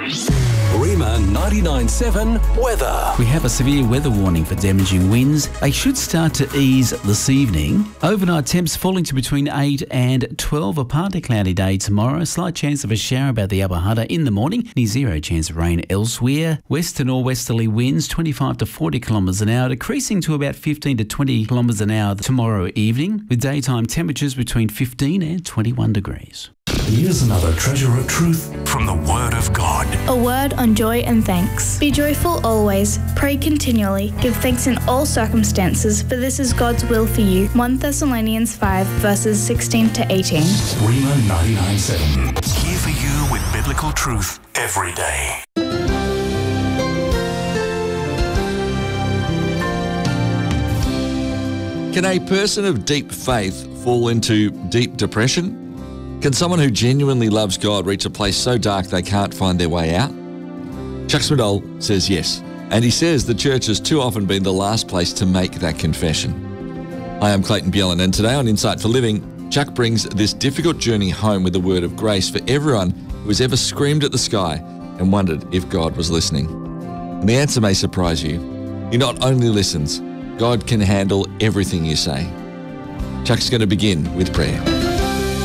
Rima 99.7 weather. We have a severe weather warning for damaging winds. They should start to ease this evening. Overnight temps falling to between 8 and 12. A partly cloudy day tomorrow. Slight chance of a shower about the Upper Hunter in the morning. Near zero chance of rain elsewhere. West to northwesterly winds 25 to 40 kilometres an hour, decreasing to about 15 to 20 kilometres an hour tomorrow evening, with daytime temperatures between 15 and 21 degrees. Here's another treasure of truth from the Word of God. A word on joy and thanks. Be joyful always, pray continually, give thanks in all circumstances, for this is God's will for you. 1 Thessalonians 5 verses 16 to 18. Rima 99.7. Here for you with biblical truth every day. Can a person of deep faith fall into deep depression? Can someone who genuinely loves God reach a place so dark they can't find their way out? Chuck Swindoll says yes, and he says the church has too often been the last place to make that confession. Hi, I'm Clayton Bjelland, and today on Insight for Living, Chuck brings this difficult journey home with a word of grace for everyone who has ever screamed at the sky and wondered if God was listening. And the answer may surprise you. He not only listens, God can handle everything you say. Chuck's going to begin with prayer.